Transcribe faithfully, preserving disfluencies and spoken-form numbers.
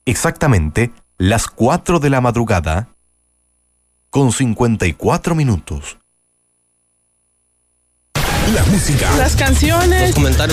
exactamente las cuatro de la madrugada, con cincuenta y cuatro minutos. La música, las canciones, los comentarios.